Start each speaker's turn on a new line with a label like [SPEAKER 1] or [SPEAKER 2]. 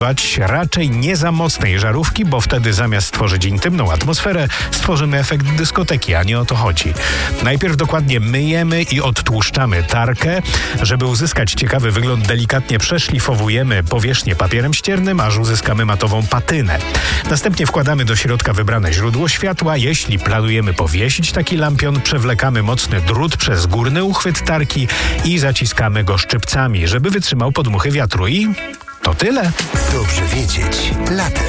[SPEAKER 1] raczej nie za mocnej żarówki, bo wtedy zamiast stworzyć intymną atmosferę, stworzymy efekt dyskoteki, a nie o to chodzi. Najpierw dokładnie myjemy i odtłuszczamy tarkę. Żeby uzyskać ciekawy wygląd, delikatnie przeszlifowujemy powierzchnię papierem ściernym, aż uzyskamy matową patynę. Następnie wkładamy do środka wybrane źródło światła. Jeśli planujemy powiesić taki lampion, przewlekamy mocny drut przez górny uchwyt tarki i zaciskamy go szczypcami, żeby wytrzymał podmuchy wiatru i to tyle.
[SPEAKER 2] Dobrze wiedzieć latem.